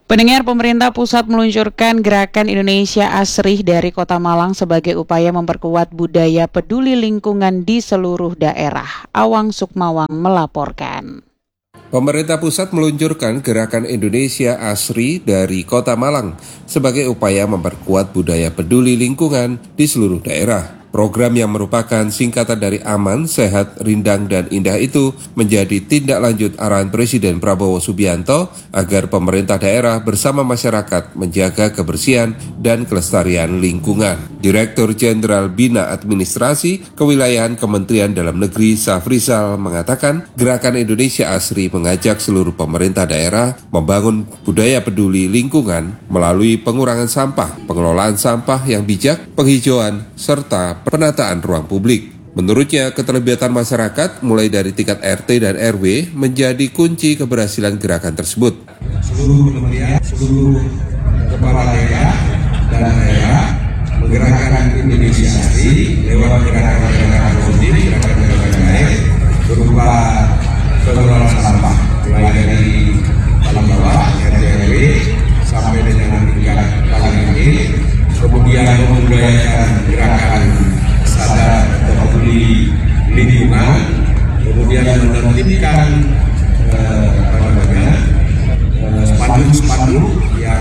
Pendengar, pemerintah pusat meluncurkan Gerakan Indonesia Asri dari Kota Malang sebagai upaya memperkuat budaya peduli lingkungan di seluruh daerah. Awang Sukmawang melaporkan. Pemerintah pusat meluncurkan Gerakan Indonesia Asri dari Kota Malang sebagai upaya memperkuat budaya peduli lingkungan di seluruh daerah. Program yang merupakan singkatan dari Aman, Sehat, Rindang, dan Indah itu menjadi tindak lanjut arahan Presiden Prabowo Subianto agar pemerintah daerah bersama masyarakat menjaga kebersihan dan kelestarian lingkungan. Direktur Jenderal Bina Administrasi Kewilayahan Kementerian Dalam Negeri Safrizal mengatakan Gerakan Indonesia Asri mengajak seluruh pemerintah daerah membangun budaya peduli lingkungan melalui pengurangan sampah, pengelolaan sampah yang bijak, penghijauan, serta penataan ruang publik. Menurutnya, keterlibatan masyarakat mulai dari tingkat RT dan RW menjadi kunci keberhasilan gerakan tersebut. Seluruh kementerian, seluruh kepala daerah dan daerah menggerakkan Indonesia Asri lewat gerakan-gerakan positif, gerakan-gerakan lain berupa pengelolaan sampah mulai dari paling bawah RT RW sampai dengan tingkat paling tinggi, kemudian membudayakan gerakan sadar atau peduli lingkungan, kemudian menertibkan spanduk-spanduk yang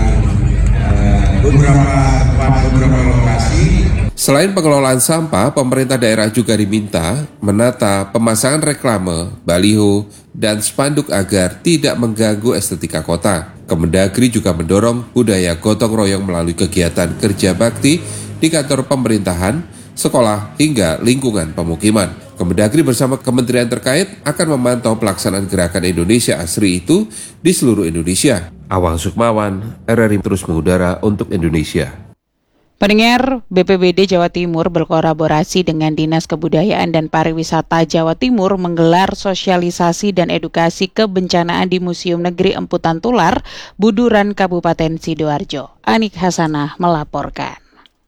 beberapa lokasi. Selain pengelolaan sampah, pemerintah daerah juga diminta menata pemasangan reklame, baliho, dan spanduk agar tidak mengganggu estetika kota. Kemendagri juga mendorong budaya gotong royong melalui kegiatan kerja bakti di kantor pemerintahan, sekolah, hingga lingkungan pemukiman. Kemendagri bersama kementerian terkait akan memantau pelaksanaan Gerakan Indonesia Asri itu di seluruh Indonesia. Awang Sukmawan, RRI terus mengudara untuk Indonesia. Pendengar, BPBD Jawa Timur berkolaborasi dengan Dinas Kebudayaan dan Pariwisata Jawa Timur menggelar sosialisasi dan edukasi kebencanaan di Museum Negeri Emputan Tular, Buduran, Kabupaten Sidoarjo. Anik Hasanah melaporkan.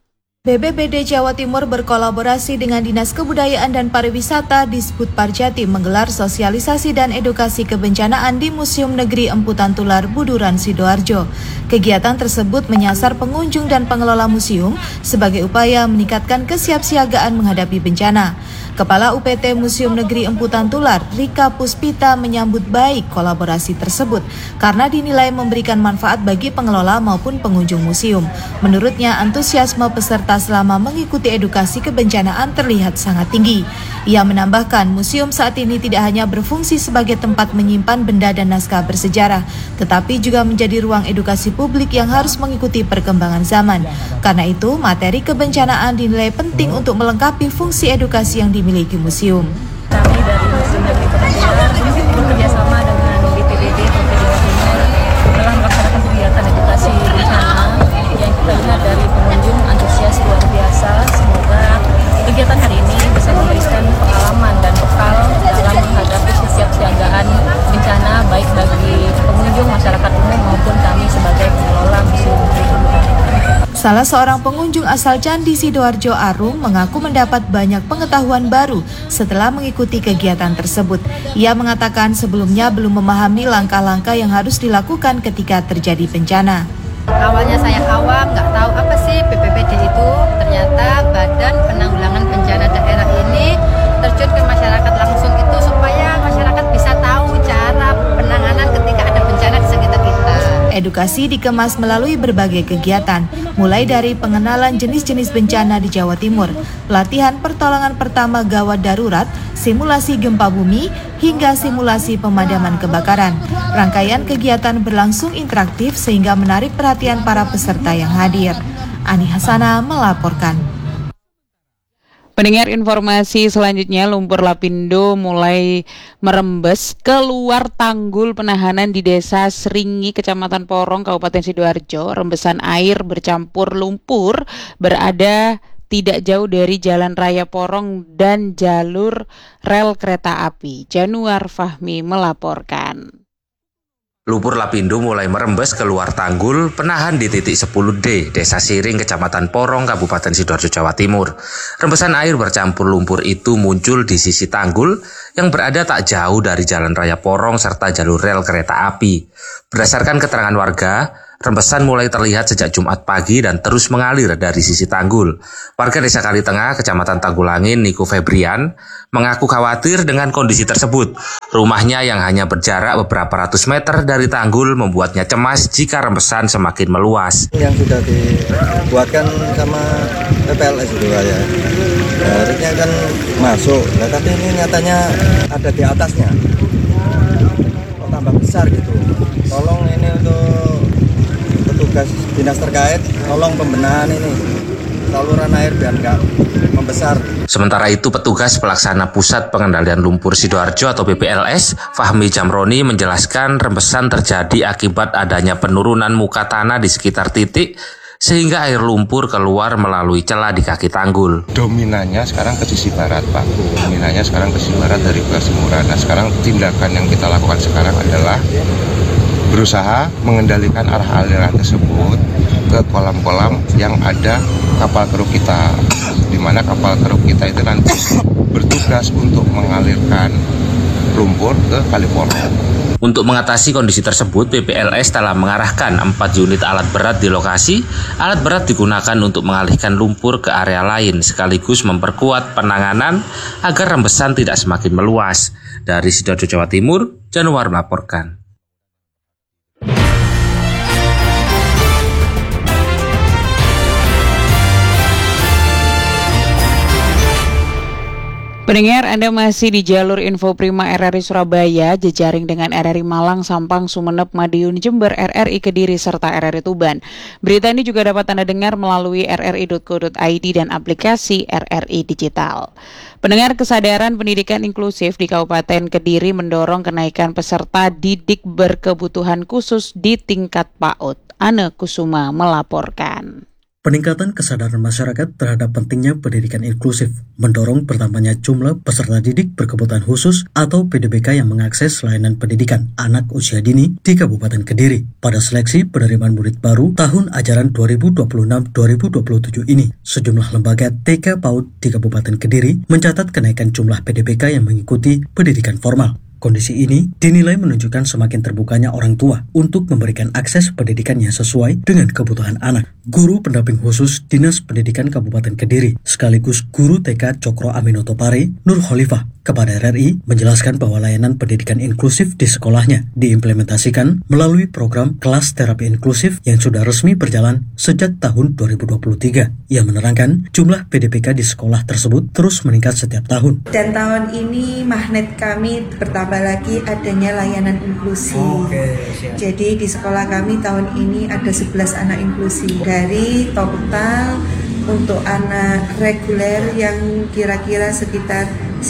BPBD Jawa Timur berkolaborasi dengan Dinas Kebudayaan dan Pariwisata Disbud Parjatim menggelar sosialisasi dan edukasi kebencanaan di Museum Negeri Emputan Tular, Buduran, Sidoarjo. Kegiatan tersebut menyasar pengunjung dan pengelola museum sebagai upaya meningkatkan kesiapsiagaan menghadapi bencana. Kepala UPT Museum Negeri Emputan Tular, Rika Puspita, menyambut baik kolaborasi tersebut karena dinilai memberikan manfaat bagi pengelola maupun pengunjung museum. Menurutnya, antusiasme peserta selama mengikuti edukasi kebencanaan terlihat sangat tinggi. Ia menambahkan, museum saat ini tidak hanya berfungsi sebagai tempat menyimpan benda dan naskah bersejarah, tetapi juga menjadi ruang edukasi publik yang harus mengikuti perkembangan zaman. Karena itu, materi kebencanaan dinilai penting untuk melengkapi fungsi edukasi yang dimiliki museum. Kami dari Museum Negeri Emputan Tular bekerja sama dengan BPBD Provinsi Jawa Timur dalam melaksanakan kegiatan edukasi bencana yang kita lihat dari pengunjung antusias luar biasa. Semoga kegiatan hari ini bisa memberikan pengalaman dan bekal dalam menghadapi kesiapsiagaan bencana baik bagi pengunjung, masyarakat umum maupun kami sebagai pengelola Museum Negeri Emputan Tular. Salah seorang pengunjung asal Candi Sidoarjo, Arum, mengaku mendapat banyak pengetahuan baru setelah mengikuti kegiatan tersebut. Ia mengatakan sebelumnya belum memahami langkah-langkah yang harus dilakukan ketika terjadi bencana. Awalnya saya awam, nggak tahu apa sih BPBD itu. Ternyata Badan Penanggulangan Bencana Daerah ini terjun ke masyarakat langsung itu supaya masyarakat bisa tahu cara penanganan ketika ada bencana di sekitar kita. Edukasi dikemas melalui berbagai kegiatan, mulai dari pengenalan jenis-jenis bencana di Jawa Timur, pelatihan pertolongan pertama gawat darurat, simulasi gempa bumi, hingga simulasi pemadaman kebakaran. Rangkaian kegiatan berlangsung interaktif sehingga menarik perhatian para peserta yang hadir. Ani Hasanah melaporkan. Pendengar, informasi selanjutnya, lumpur lapindo mulai merembes keluar tanggul penahanan di Desa Seringi, Kecamatan Porong, Kabupaten Sidoarjo. Rembesan air bercampur lumpur berada tidak jauh dari Jalan Raya Porong dan jalur rel kereta api. Januar Fahmi melaporkan. Lumpur lapindo mulai merembes keluar tanggul penahan di titik 10D, Desa Siring, Kecamatan Porong, Kabupaten Sidoarjo, Jawa Timur. Rembesan air bercampur lumpur itu muncul di sisi tanggul yang berada tak jauh dari Jalan Raya Porong serta jalur rel kereta api. Berdasarkan keterangan warga, Rembesan mulai terlihat sejak Jumat pagi dan terus mengalir dari sisi tanggul. Warga Desa Kalitengah, Kecamatan Tanggulangin, Niko Febrian, mengaku khawatir dengan kondisi tersebut. Rumahnya yang hanya berjarak beberapa ratus meter dari tanggul membuatnya cemas jika rembesan semakin meluas. Yang sudah dibuatkan sama PPLS itu ya, harusnya kan masuk, tapi ini nyatanya ada di atasnya. Kok tambah besar gitu. Tolong ini untuk petugas dinas terkait, tolong pembenahan ini saluran air biar nggak membesar. Sementara itu, petugas pelaksana Pusat Pengendalian Lumpur Sidoarjo atau PPLS, Fahmi Jamroni menjelaskan rembesan terjadi akibat adanya penurunan muka tanah di sekitar titik sehingga air lumpur keluar melalui celah di kaki tanggul. Dominannya sekarang ke sisi barat, Pak. Dominannya sekarang ke sisi barat dari Kasimuran. Nah, sekarang tindakan yang kita lakukan sekarang adalah berusaha mengendalikan arah aliran tersebut ke kolam-kolam yang ada kapal kru kita, di mana kapal kru kita itu nanti bertugas untuk mengalirkan lumpur ke Kali Porong. Untuk mengatasi kondisi tersebut, PPLS telah mengarahkan 4 unit alat berat di lokasi. Alat berat digunakan untuk mengalihkan lumpur ke area lain, sekaligus memperkuat penanganan agar rembesan tidak semakin meluas. Dari Sidoarjo, Jawa Timur, Januar melaporkan. Pendengar, Anda masih di jalur Info Prima RRI Surabaya, jejaring dengan RRI Malang, Sampang, Sumeneb, Madiun, Jember, RRI Kediri, serta RRI Tuban. Berita ini juga dapat Anda dengar melalui rri.co.id dan aplikasi RRI Digital. Pendengar, kesadaran pendidikan inklusif di Kabupaten Kediri mendorong kenaikan peserta didik berkebutuhan khusus di tingkat PAUD. Ane Kusuma melaporkan. Peningkatan kesadaran masyarakat terhadap pentingnya pendidikan inklusif mendorong bertambahnya jumlah peserta didik berkebutuhan khusus atau PDBK yang mengakses layanan pendidikan anak usia dini di Kabupaten Kediri. Pada seleksi penerimaan murid baru tahun ajaran 2026-2027 ini, sejumlah lembaga TK PAUD di Kabupaten Kediri mencatat kenaikan jumlah PDBK yang mengikuti pendidikan formal. Kondisi ini dinilai menunjukkan semakin terbukanya orang tua untuk memberikan akses pendidikan yang sesuai dengan kebutuhan anak. Guru pendamping khusus Dinas Pendidikan Kabupaten Kediri, sekaligus Guru TK Cokro Aminoto Pare, Nur Khalifah, kepada RRI menjelaskan bahwa layanan pendidikan inklusif di sekolahnya diimplementasikan melalui program kelas terapi inklusif yang sudah resmi berjalan sejak tahun 2023. Ia menerangkan jumlah PDBK di sekolah tersebut terus meningkat setiap tahun. Dan tahun ini magnet kami bertambah lagi adanya layanan inklusi. Jadi di sekolah kami tahun ini ada 11 anak inklusi. Dari total untuk anak reguler yang kira-kira sekitar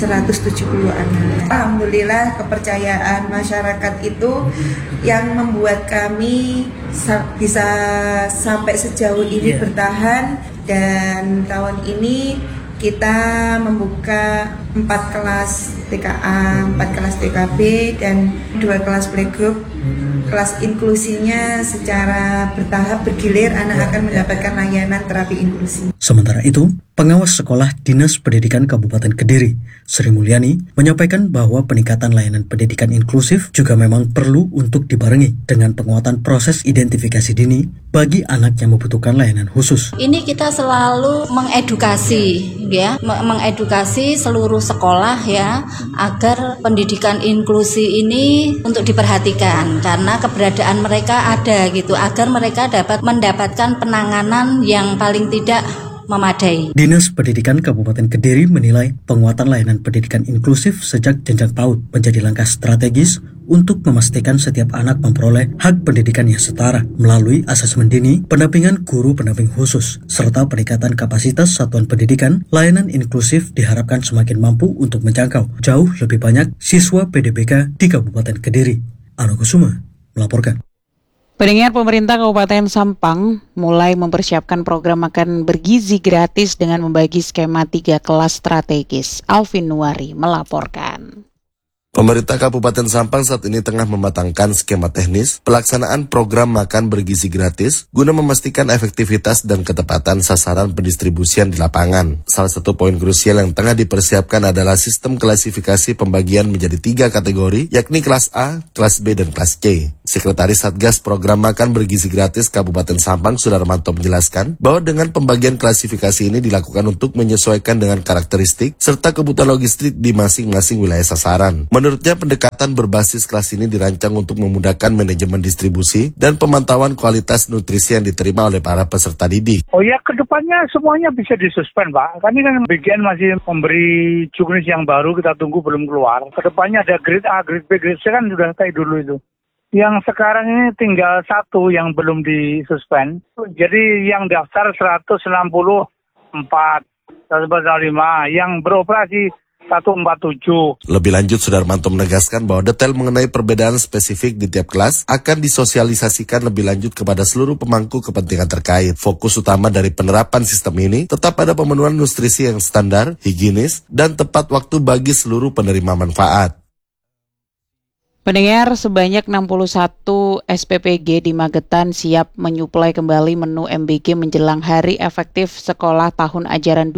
170 anak. Alhamdulillah kepercayaan masyarakat itu yang membuat kami bisa sampai sejauh ini bertahan, dan tahun ini kita membuka 4 kelas TKA, 4 kelas TKB, dan 2 kelas playgroup. Kelas inklusinya secara bertahap bergilir, anak akan mendapatkan layanan terapi inklusi. Sementara itu, pengawas sekolah Dinas Pendidikan Kabupaten Kediri, Sri Mulyani, menyampaikan bahwa peningkatan layanan pendidikan inklusif juga memang perlu untuk dibarengi dengan penguatan proses identifikasi dini bagi anak yang membutuhkan layanan khusus. Ini kita selalu mengedukasi, ya, mengedukasi seluruh sekolah ya, agar pendidikan inklusi ini untuk diperhatikan karena keberadaan mereka ada gitu, agar mereka dapat mendapatkan penanganan yang paling tidak memadai. Dinas Pendidikan Kabupaten Kediri menilai penguatan layanan pendidikan inklusif sejak jenjang PAUD menjadi langkah strategis untuk memastikan setiap anak memperoleh hak pendidikan yang setara melalui asesmen dini, pendampingan guru pendamping khusus, serta peningkatan kapasitas satuan pendidikan. Layanan inklusif diharapkan semakin mampu untuk menjangkau jauh lebih banyak siswa PDBK di Kabupaten Kediri. Anu Kusuma melaporkan. Pendengar, pemerintah Kabupaten Sampang mulai mempersiapkan program makan bergizi gratis dengan membagi skema 3 kelas strategis. Alvin Nuari melaporkan. Pemerintah Kabupaten Sampang saat ini tengah mematangkan skema teknis pelaksanaan program makan bergizi gratis guna memastikan efektivitas dan ketepatan sasaran pendistribusian di lapangan. Salah satu poin krusial yang tengah dipersiapkan adalah sistem klasifikasi pembagian menjadi 3 kategori, yakni kelas A, kelas B, dan kelas C. Sekretaris Satgas Program Makan Bergizi Gratis Kabupaten Sampang, Sudarmanto, menjelaskan bahwa dengan pembagian klasifikasi ini dilakukan untuk menyesuaikan dengan karakteristik serta kebutuhan logistik di masing-masing wilayah sasaran. Menurutnya, pendekatan berbasis kelas ini dirancang untuk memudahkan manajemen distribusi dan pemantauan kualitas nutrisi yang diterima oleh para peserta didik. Oh ya, kedepannya semuanya bisa disuspend, Pak. Kami kan BGN masih memberi juknis yang baru, kita tunggu belum keluar. Kedepannya ada grade A, grade B, grade C kan sudah kayak dulu itu. Yang sekarang ini tinggal 1 yang belum disuspend. Jadi yang daftar 164, 145, yang beroperasi 147. Lebih lanjut, Sudarmanto menegaskan bahwa detail mengenai perbedaan spesifik di tiap kelas akan disosialisasikan lebih lanjut kepada seluruh pemangku kepentingan terkait. Fokus utama dari penerapan sistem ini tetap pada pemenuhan nutrisi yang standar, higienis, dan tepat waktu bagi seluruh penerima manfaat. Pendengar, sebanyak 61 SPPG di Magetan siap menyuplai kembali menu MBG menjelang hari efektif sekolah tahun ajaran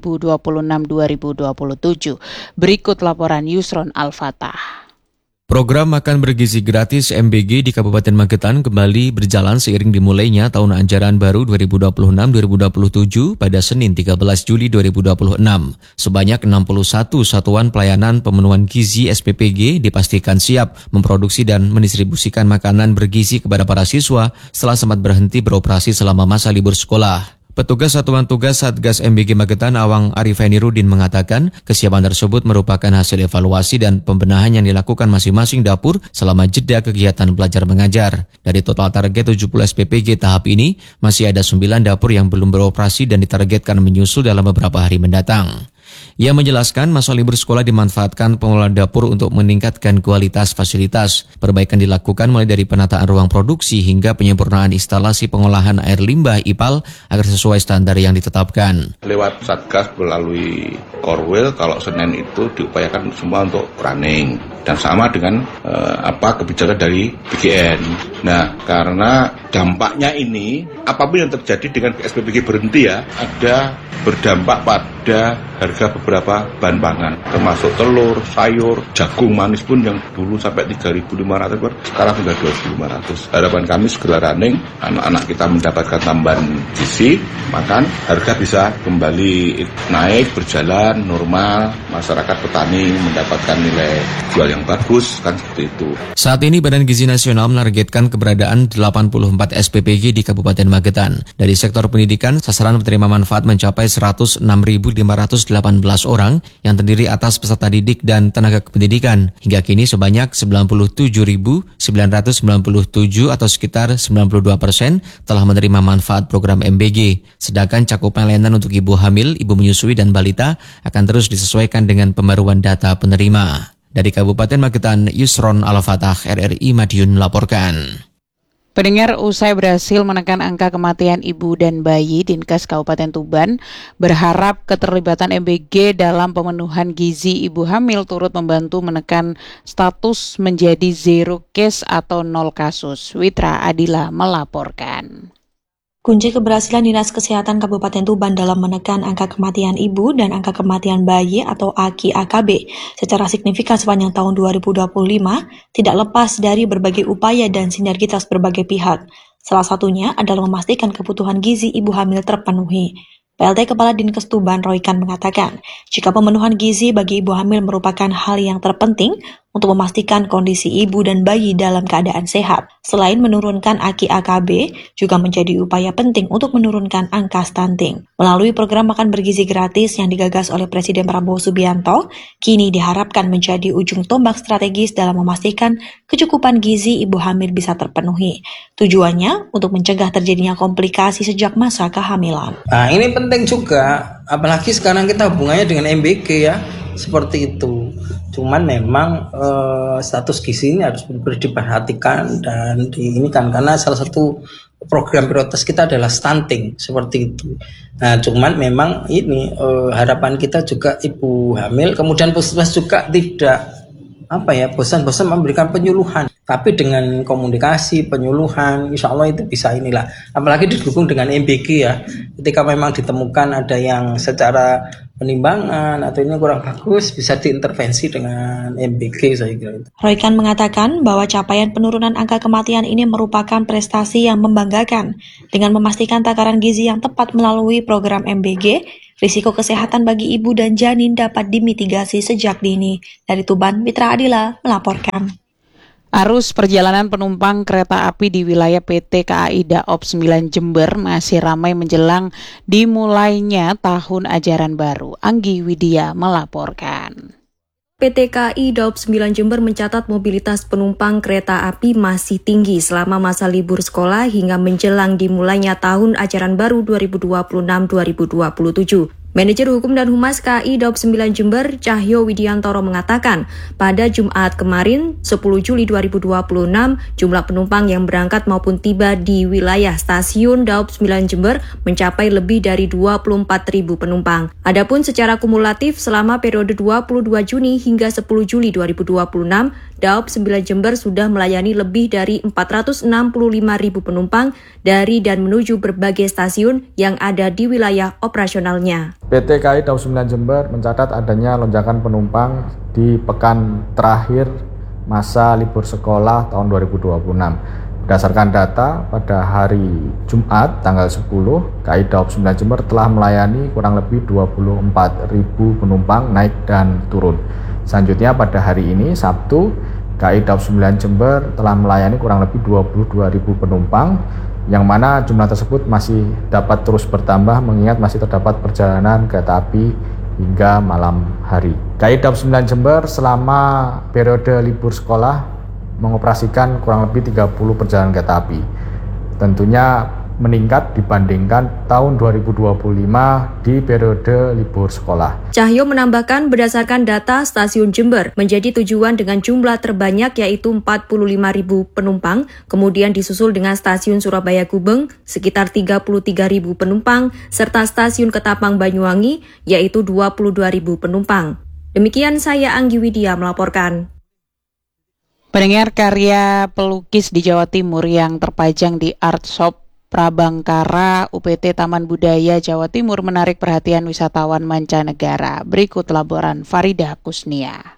2026-2027. Berikut laporan Yusron Al-Fatah. Program makan bergizi gratis MBG di Kabupaten Magetan kembali berjalan seiring dimulainya tahun ajaran baru 2026-2027 pada Senin 13 Juli 2026. Sebanyak 61 satuan pelayanan pemenuhan gizi SPPG dipastikan siap memproduksi dan mendistribusikan makanan bergizi kepada para siswa setelah sempat berhenti beroperasi selama masa libur sekolah. Petugas Satuan Tugas Satgas MBG Magetan Awang Arifenirudin mengatakan kesiapan tersebut merupakan hasil evaluasi dan pembenahan yang dilakukan masing-masing dapur selama jeda kegiatan belajar mengajar. Dari total target 70 SPPG tahap ini, masih ada 9 dapur yang belum beroperasi dan ditargetkan menyusul dalam beberapa hari mendatang. Ia menjelaskan masa libur sekolah dimanfaatkan pengelola dapur untuk meningkatkan kualitas fasilitas. Perbaikan dilakukan mulai dari penataan ruang produksi hingga penyempurnaan instalasi pengolahan air limbah IPAL agar sesuai standar yang ditetapkan. Lewat Satgas melalui Korwil, kalau Senin itu diupayakan semua untuk running. Dan sama dengan kebijakan dari BGN. Nah, karena dampaknya ini, apapun yang terjadi dengan SPPG berhenti ya, ada berdampak pada harga beberapa bahan pangan, termasuk telur, sayur, jagung manis pun yang dulu sampai 3.500, sekarang sudah 2.500. Harapan kami segera running, anak-anak kita mendapatkan tambahan gizi, makan, harga bisa kembali naik, berjalan normal, masyarakat petani mendapatkan nilai jual yang bagus, kan seperti itu. Saat ini Badan Gizi Nasional menargetkan keberadaan 84 SPPG di Kabupaten Magetan. Dari sektor pendidikan, sasaran penerima manfaat mencapai 106.518 orang yang terdiri atas peserta didik dan tenaga kependidikan. Hingga kini sebanyak 97.997 atau sekitar 92% telah menerima manfaat program MBG. Sedangkan cakupan layanan untuk ibu hamil, ibu menyusui, dan balita akan terus disesuaikan dengan pembaruan data penerima. Dari Kabupaten Magetan, Yusron Al-Fatah, RRI Madiun melaporkan. Pendengar, usai berhasil menekan angka kematian ibu dan bayi, Dinkes Kabupaten Tuban berharap keterlibatan MBG dalam pemenuhan gizi ibu hamil turut membantu menekan status menjadi zero case atau 0 kasus. Witra Adila melaporkan. Kunci keberhasilan Dinas Kesehatan Kabupaten Tuban dalam menekan angka kematian ibu dan angka kematian bayi atau AKI-AKB secara signifikan sepanjang tahun 2025 tidak lepas dari berbagai upaya dan sinergitas berbagai pihak. Salah satunya adalah memastikan kebutuhan gizi ibu hamil terpenuhi. PLT Kepala Dinkes Tuban Roykan mengatakan, jika pemenuhan gizi bagi ibu hamil merupakan hal yang terpenting untuk memastikan kondisi ibu dan bayi dalam keadaan sehat. Selain menurunkan AKI-AKB, juga menjadi upaya penting untuk menurunkan angka stunting. Melalui program makan bergizi gratis yang digagas oleh Presiden Prabowo Subianto, kini diharapkan menjadi ujung tombak strategis dalam memastikan kecukupan gizi ibu hamil bisa terpenuhi. Tujuannya untuk mencegah terjadinya komplikasi sejak masa kehamilan. Nah, ini penting juga, apalagi sekarang kita hubungannya dengan MBG ya, seperti itu. Cuman memang status gizi ini harus benar-benar diperhatikan dan diinikan, karena salah satu program prioritas kita adalah stunting, seperti itu. Nah, cuman memang ini harapan kita juga ibu hamil, kemudian puskesmas juga tidak bosan-bosan memberikan penyuluhan. Tapi dengan komunikasi, penyuluhan, insya Allah itu bisa inilah. Apalagi didukung dengan MBG ya. Ketika memang ditemukan ada yang secara penimbangan atau ini kurang bagus, bisa diintervensi dengan MBG saya kira. Roykan mengatakan bahwa capaian penurunan angka kematian ini merupakan prestasi yang membanggakan. Dengan memastikan takaran gizi yang tepat melalui program MBG, risiko kesehatan bagi ibu dan janin dapat dimitigasi sejak dini. Dari Tuban, Mitra Adila melaporkan. Arus perjalanan penumpang kereta api di wilayah PT KAI Daop 9 Jember masih ramai menjelang dimulainya tahun ajaran baru. Anggi Widya melaporkan. PT KAI Daop 9 Jember mencatat mobilitas penumpang kereta api masih tinggi selama masa libur sekolah hingga menjelang dimulainya tahun ajaran baru 2026-2027. Manajer Hukum dan Humas KAI Daop 9 Jember, Cahyo Widiantoro mengatakan, pada Jumat kemarin, 10 Juli 2026, jumlah penumpang yang berangkat maupun tiba di wilayah stasiun Daop 9 Jember mencapai lebih dari 24.000 penumpang. Adapun secara kumulatif selama periode 22 Juni hingga 10 Juli 2026, Daop 9 Jember sudah melayani lebih dari 465.000 penumpang dari dan menuju berbagai stasiun yang ada di wilayah operasionalnya. PT KAI Daop 9 Jember mencatat adanya lonjakan penumpang di pekan terakhir masa libur sekolah tahun 2026. Berdasarkan data, pada hari Jumat tanggal 10, KAI Daop 9 Jember telah melayani kurang lebih 24.000 penumpang naik dan turun. Selanjutnya pada hari ini, Sabtu, KAI Daop 9 Jember telah melayani kurang lebih 22.000 penumpang, yang mana jumlah tersebut masih dapat terus bertambah mengingat masih terdapat perjalanan kereta api hingga malam hari. KAI Daop 9 Jember selama periode libur sekolah mengoperasikan kurang lebih 30 perjalanan kereta api. Tentunya meningkat dibandingkan tahun 2025 di periode libur sekolah. Cahyo menambahkan berdasarkan data stasiun Jember menjadi tujuan dengan jumlah terbanyak yaitu 45.000 penumpang, kemudian disusul dengan stasiun Surabaya Gubeng sekitar 33.000 penumpang, serta stasiun Ketapang Banyuwangi yaitu 22.000 penumpang. Demikian saya Anggi Widya melaporkan. Pendengar, karya pelukis di Jawa Timur yang terpajang di Art Shop Prabangkara UPT Taman Budaya Jawa Timur menarik perhatian wisatawan mancanegara. Berikut laporan Farida Kusnia.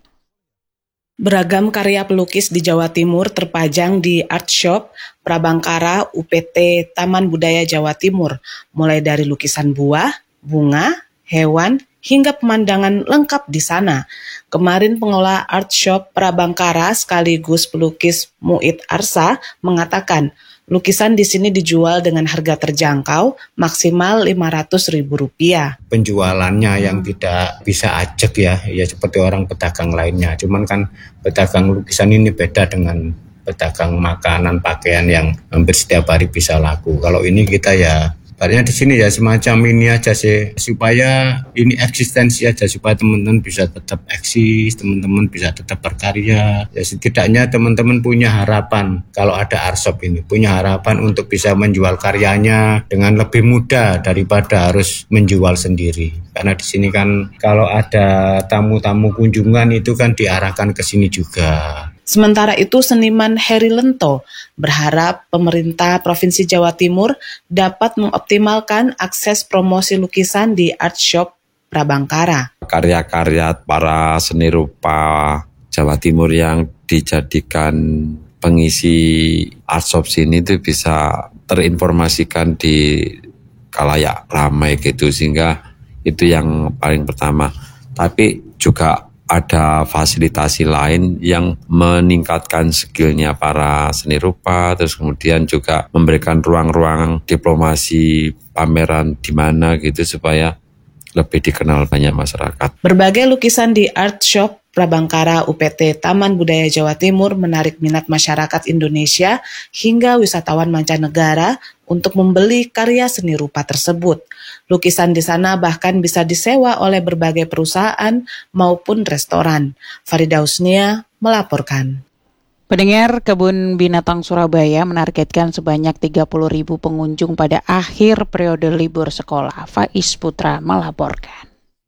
Beragam karya pelukis di Jawa Timur terpajang di Art Shop Prabangkara UPT Taman Budaya Jawa Timur, mulai dari lukisan buah, bunga, hewan, hingga pemandangan lengkap di sana. Kemarin pengelola Art Shop Prabangkara sekaligus pelukis Muid Arsa mengatakan, lukisan di sini dijual dengan harga terjangkau, maksimal Rp500.000. Penjualannya yang tidak bisa ajak ya seperti orang pedagang lainnya. Cuman kan pedagang lukisan ini beda dengan pedagang makanan, pakaian yang hampir setiap hari bisa laku. Kalau ini kita ya, artinya di sini ya semacam ini aja sih, supaya ini eksistensi aja, supaya teman-teman bisa tetap eksis, teman-teman bisa tetap berkarya. Ya setidaknya teman-teman punya harapan kalau ada Art Shop ini, punya harapan untuk bisa menjual karyanya dengan lebih mudah daripada harus menjual sendiri. Karena di sini kan kalau ada tamu-tamu kunjungan itu kan diarahkan ke sini juga. Sementara itu, seniman Heri Lento berharap pemerintah Provinsi Jawa Timur dapat mengoptimalkan akses promosi lukisan di Art Shop Prabangkara. Karya-karya para seni rupa Jawa Timur yang dijadikan pengisi Art Shop sini itu bisa terinformasikan di khalayak ramai gitu, sehingga itu yang paling pertama. Tapi juga ada fasilitasi lain yang meningkatkan skillnya para seni rupa, terus kemudian juga memberikan ruang-ruang diplomasi pameran di mana gitu supaya lebih dikenal banyak masyarakat. Berbagai lukisan di Art Shop Prabangkara UPT Taman Budaya Jawa Timur menarik minat masyarakat Indonesia hingga wisatawan mancanegara untuk membeli karya seni rupa tersebut. Lukisan di sana bahkan bisa disewa oleh berbagai perusahaan maupun restoran. Farida Kusnia melaporkan. Pendengar, Kebun Binatang Surabaya menargetkan sebanyak 30.000 pengunjung pada akhir periode libur sekolah. Faiz Putra melaporkan.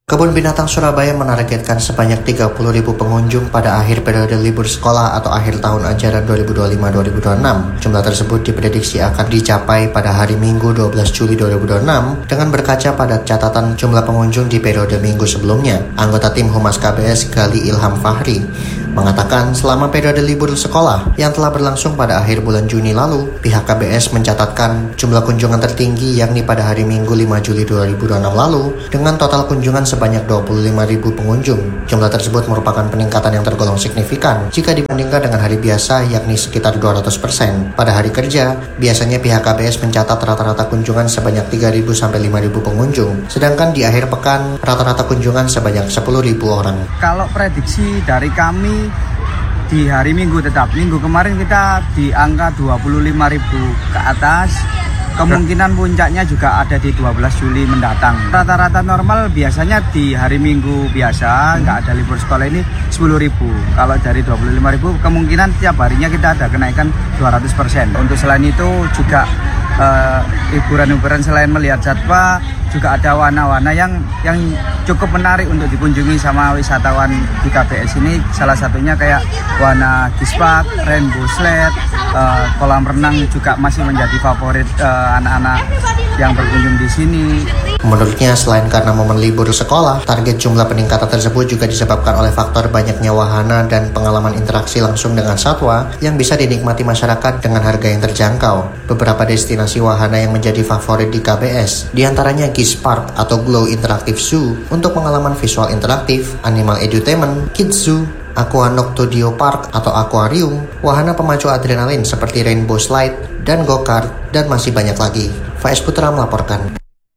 Kebun Binatang Surabaya menargetkan sebanyak 30.000 pengunjung pada akhir periode libur sekolah atau akhir tahun ajaran 2025-2026. Jumlah tersebut diprediksi akan dicapai pada hari Minggu 12 Juli 2026 dengan berkaca pada catatan jumlah pengunjung di periode minggu sebelumnya. Anggota tim Humas KBS Gali Ilham Fahri mengatakan selama periode libur sekolah yang telah berlangsung pada akhir bulan Juni lalu, pihak KBS mencatatkan jumlah kunjungan tertinggi yakni pada hari Minggu 5 Juli 2026 lalu dengan total kunjungan sebanyak 25.000 pengunjung. Jumlah tersebut merupakan peningkatan yang tergolong signifikan jika dibandingkan dengan hari biasa yakni sekitar 200%. Pada hari kerja, biasanya pihak KBS mencatat rata-rata kunjungan sebanyak 3.000 sampai 5.000 pengunjung, sedangkan di akhir pekan rata-rata kunjungan sebanyak 10.000 orang. Kalau prediksi dari kami di hari Minggu tetap, minggu kemarin kita di angka 25.000 ke atas. Kemungkinan puncaknya juga ada di 12 Juli mendatang. Rata-rata normal biasanya di hari Minggu biasa, nggak ada libur sekolah ini 10.000. Kalau dari 25.000 kemungkinan tiap harinya kita ada kenaikan 200%. Untuk selain itu juga hiburan-hiburan selain melihat satwa, juga ada warna-warna yang cukup menarik untuk dikunjungi sama wisatawan di KBS ini. Salah satunya kayak warna Gispark, Rainbow Sled, kolam renang juga masih menjadi favorit anak-anak yang berkunjung di sini. Menurutnya, selain karena momen libur sekolah, target jumlah peningkatan tersebut juga disebabkan oleh faktor banyaknya wahana dan pengalaman interaksi langsung dengan satwa yang bisa dinikmati masyarakat dengan harga yang terjangkau. Beberapa destinasi wahana yang menjadi favorit di KBS, diantaranya Gispark atau Glow Interactive Zoo untuk pengalaman visual interaktif, Animal Edutainment, Kids Zoo, Aqua Noctudio Park atau akuarium, wahana pemacu adrenalin seperti Rainbow Slide dan go-kart, dan masih banyak lagi. Faiz Putra melaporkan.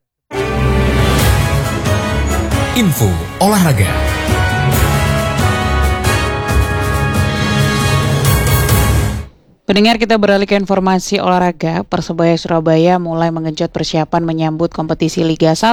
Info olahraga. Pendengar, kita beralih ke informasi olahraga. Persebaya Surabaya mulai mengenjot persiapan menyambut kompetisi Liga 1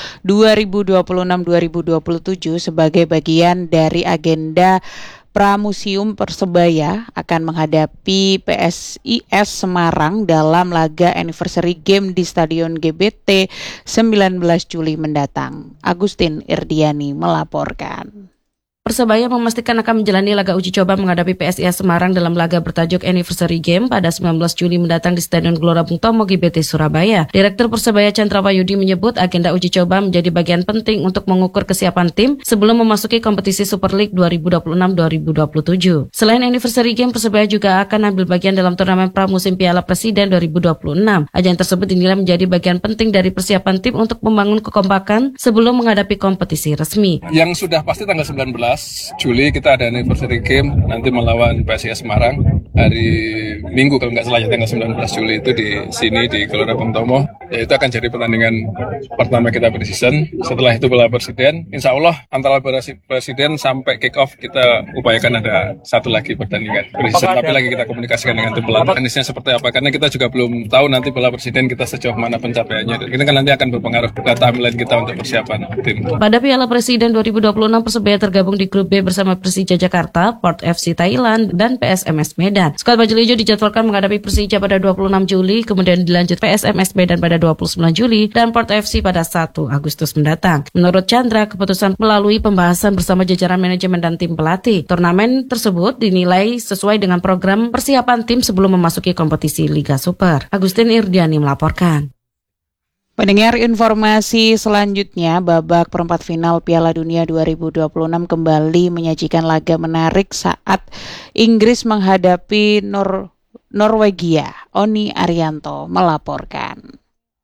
2026-2027 sebagai bagian dari agenda Pramuseum Persebaya akan menghadapi PSIS Semarang dalam laga anniversary game di Stadion GBT 19 Juli mendatang. Agustin Irdiani melaporkan. Persebaya memastikan akan menjalani laga uji coba menghadapi PSIS Semarang dalam laga bertajuk Anniversary Game pada 19 Juli mendatang di Stadion Gelora Bung Tomo GBT Surabaya. Direktur Persebaya Chandra Wayudi menyebut agenda uji coba menjadi bagian penting untuk mengukur kesiapan tim sebelum memasuki kompetisi Super League 2026-2027. Selain Anniversary Game, Persebaya juga akan ambil bagian dalam turnamen pramusim Piala Presiden 2026. Ajang tersebut dinilai menjadi bagian penting dari persiapan tim untuk membangun kekompakan sebelum menghadapi kompetisi resmi. Yang sudah pasti tanggal 19 Juli kita ada anniversary game nanti melawan PSIS Semarang hari Minggu kalau nggak salah ya, tanggal 19 Juli itu di sini di Gelora Bung Tomo. Ya, itu akan jadi pertandingan pertama kita pre-season. Setelah itu Piala Presiden, insya Allah antara Presiden sampai kick off kita upayakan ada satu lagi pertandingan pre-season. Tapi lagi kita komunikasikan dengan tim pelatih teknisnya seperti apa, karena kita juga belum tahu nanti Piala Presiden kita sejauh mana pencapaiannya. Ini kan nanti akan berpengaruh ke timeline kita untuk persiapan tim. Pada Piala Presiden 2026, Persebaya tergabung di Grup B bersama Persija Jakarta, Port FC Thailand, dan PSMS Medan. Skuad Bajul Ijo dijadwalkan menghadapi Persija pada 26 Juli, kemudian dilanjut PSMS Medan pada 29 Juli, dan Port FC pada 1 Agustus mendatang. Menurut Chandra, keputusan melalui pembahasan bersama jajaran manajemen dan tim pelatih. Turnamen tersebut dinilai sesuai dengan program persiapan tim sebelum memasuki kompetisi Liga Super. Agustin Irdiani melaporkan. Pendengar, informasi selanjutnya, babak perempat final Piala Dunia 2026 kembali menyajikan laga menarik saat Inggris menghadapi Norwegia. Oni Arianto melaporkan.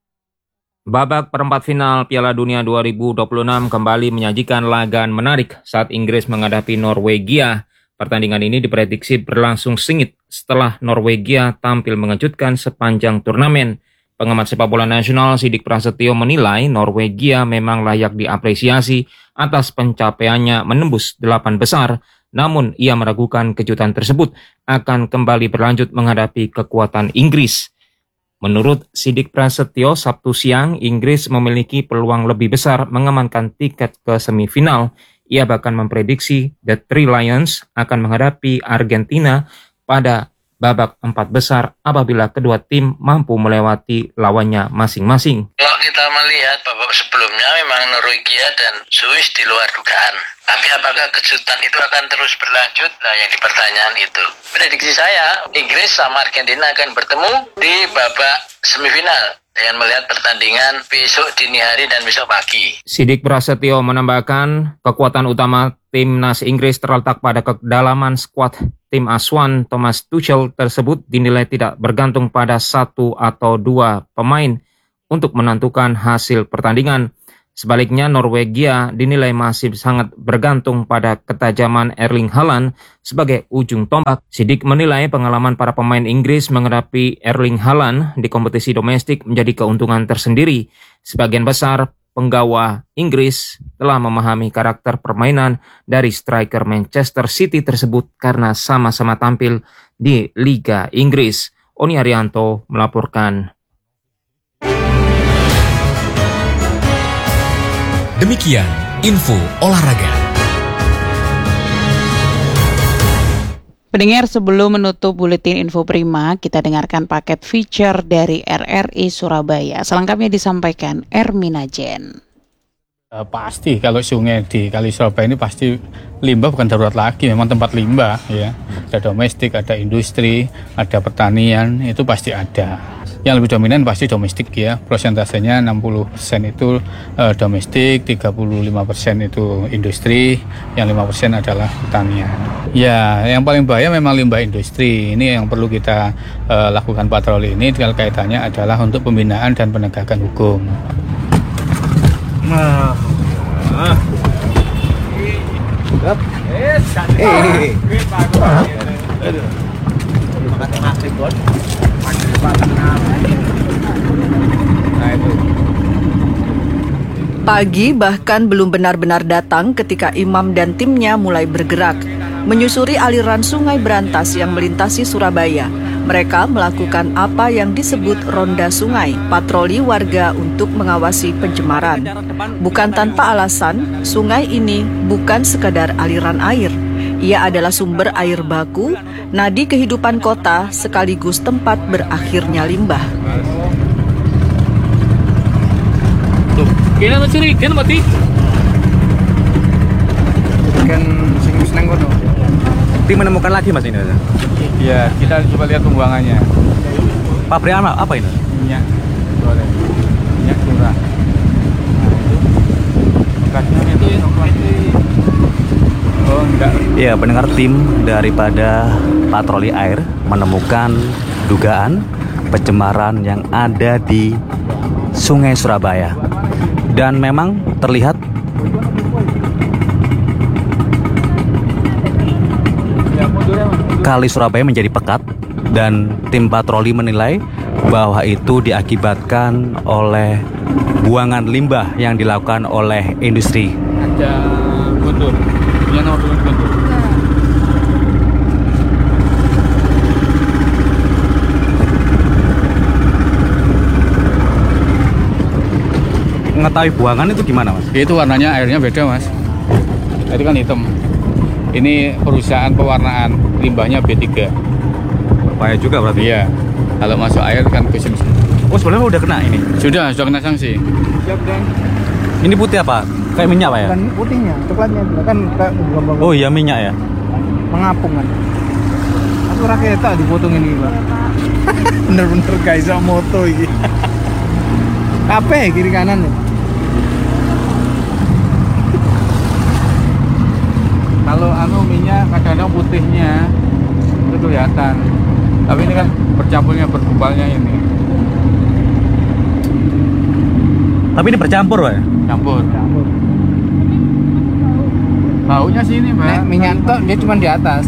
Babak perempat final Piala Dunia 2026 kembali menyajikan laga menarik saat Inggris menghadapi Norwegia. Pertandingan ini diprediksi berlangsung sengit setelah Norwegia tampil mengejutkan sepanjang turnamen. Pengamat sepak bola nasional Sidik Prasetyo menilai Norwegia memang layak diapresiasi atas pencapaiannya menembus 8 besar, namun ia meragukan kejutan tersebut akan kembali berlanjut menghadapi kekuatan Inggris. Menurut Sidik Prasetyo, Sabtu siang Inggris memiliki peluang lebih besar mengamankan tiket ke semifinal. Ia bahkan memprediksi The Three Lions akan menghadapi Argentina pada babak 4 besar apabila kedua tim mampu melewati lawannya masing-masing. Kalau kita melihat babak sebelumnya memang Norwegia dan Swiss di luar dugaan. Tapi apakah kejutan itu akan terus berlanjut? Nah, yang dipertanyaan itu. Prediksi saya, Inggris sama Argentina akan bertemu di babak semifinal dengan melihat pertandingan besok dini hari dan besok pagi. Sidik Prasetyo menambahkan kekuatan utama timnas Inggris terletak pada kedalaman skuad tim asuhan Thomas Tuchel tersebut dinilai tidak bergantung pada 1 atau 2 pemain untuk menentukan hasil pertandingan. Sebaliknya, Norwegia dinilai masih sangat bergantung pada ketajaman Erling Haaland sebagai ujung tombak. Sidik menilai pengalaman para pemain Inggris menghadapi Erling Haaland di kompetisi domestik menjadi keuntungan tersendiri. Sebagian besar penggawa Inggris telah memahami karakter permainan dari striker Manchester City tersebut karena sama-sama tampil di Liga Inggris. Oni Arianto melaporkan. Demikian info olahraga. Pendengar, sebelum menutup buletin info prima, kita dengarkan paket feature dari RRI Surabaya. Selengkapnya disampaikan Ermina Jen. Pasti kalau sungai di Kali Surabaya ini pasti limbah bukan darurat lagi, memang tempat limbah ya. Ada domestik, ada industri, ada pertanian, itu pasti ada. Yang lebih dominan pasti domestik ya, prosentasenya 60% itu domestik, 35% itu industri, yang 5% adalah pertanian. Ya, yang paling bahaya memang limbah industri. Ini yang perlu kita lakukan patroli ini, kaitannya adalah untuk pembinaan dan penegakan hukum. Pagi bahkan belum benar-benar datang ketika imam dan timnya mulai bergerak menyusuri aliran Sungai Brantas yang melintasi Surabaya. Mereka melakukan apa yang disebut ronda sungai, patroli warga untuk mengawasi pencemaran. Bukan tanpa alasan, sungai ini bukan sekadar aliran air. Ia adalah sumber air baku, nadi kehidupan kota sekaligus tempat berakhirnya limbah. Kena mencuri, kan mati? Kan seneng kono. Tim menemukan lagi mas ini? Iya, kita coba lihat pembuangannya. Pabrik apa ini? Minyak, minyak curah. Nah itu bekasnya itu ya. Oh enggak. Iya, pendengar, tim daripada patroli air menemukan dugaan pencemaran yang ada di Sungai Surabaya. Dan memang terlihat Kali Surabaya menjadi pekat dan tim patroli menilai bahwa itu diakibatkan oleh buangan limbah yang dilakukan oleh industri. Ada guntur, yang nomor guntur. Mengetahui buangan itu gimana mas? Itu warnanya airnya beda mas. Itu kan hitam. Ini perusahaan pewarnaan, limbahnya B3. Berbahaya juga berarti? Iya. Kalau masuk air kan kusim. Oh sebelumnya udah kena ini? Sudah kena sanksi. Siap dong. Ini putih apa? Kayak minyak pak ya? Bukan putihnya, coklatnya kan kayak bunga-bunga. Oh iya minyak ya? Mengapung kan. Aku raketa dipotong ini pak. Bener-bener guys sama moto ini. Kape kiri kanan nih. Kalau minyak kadang-kadang putihnya itu kelihatan. Tapi ini kan bercampurnya, bergumpalnya ini. Tapi ini bercampur pak? Campur. Baunya sih ini pak. Minyak tok dia cuma di atas.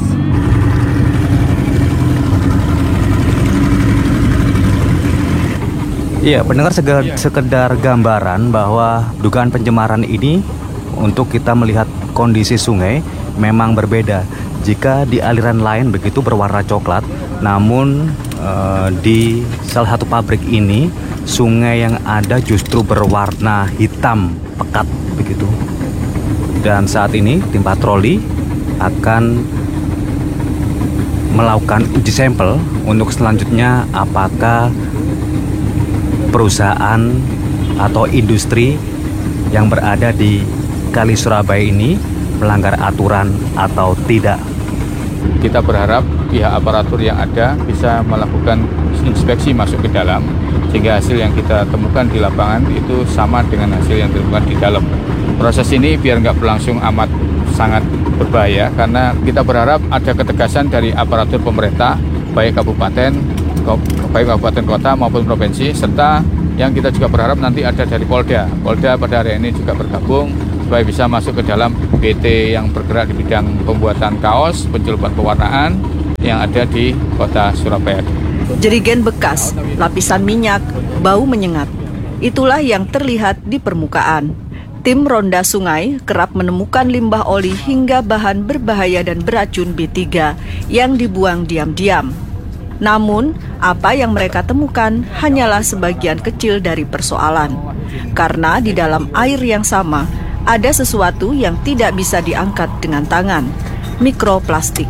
Iya, pendengar sekedar gambaran bahwa dugaan pencemaran ini untuk kita melihat kondisi sungai memang berbeda. Jika di aliran lain begitu berwarna coklat, namun di salah satu pabrik ini sungai yang ada justru berwarna hitam pekat begitu. Dan saat ini tim patroli akan melakukan uji sampel untuk selanjutnya apakah perusahaan atau industri yang berada di Kali Surabaya ini melanggar aturan atau tidak. Kita berharap pihak aparatur yang ada bisa melakukan inspeksi masuk ke dalam, sehingga hasil yang kita temukan di lapangan itu sama dengan hasil yang ditemukan di dalam. Proses ini biar nggak berlangsung amat sangat berbahaya, karena kita berharap ada ketegasan dari aparatur pemerintah, baik kabupaten kota maupun provinsi, serta yang kita juga berharap nanti ada dari Polda. Polda pada hari ini juga bergabung supaya bisa masuk ke dalam PT yang bergerak di bidang pembuatan kaos, pencelupan pewarnaan yang ada di kota Surabaya. Jerigen bekas, lapisan minyak, bau menyengat. Itulah yang terlihat di permukaan. Tim Ronda Sungai kerap menemukan limbah oli hingga bahan berbahaya dan beracun B3 yang dibuang diam-diam. Namun, apa yang mereka temukan hanyalah sebagian kecil dari persoalan. Karena di dalam air yang sama, ada sesuatu yang tidak bisa diangkat dengan tangan, mikroplastik.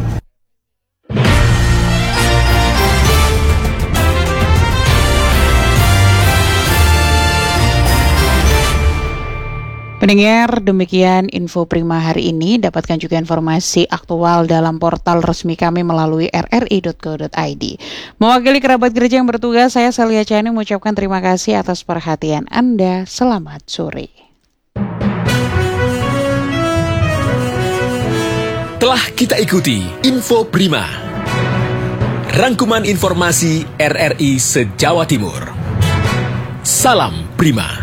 Pendengar, demikian info Prima hari ini. Dapatkan juga informasi aktual dalam portal resmi kami melalui rri.co.id. Mewakili kerabat gereja yang bertugas, saya Celia Chani mengucapkan terima kasih atas perhatian Anda. Selamat sore. Telah kita ikuti Info Prima, rangkuman informasi RRI se-Jawa Timur. Salam Prima.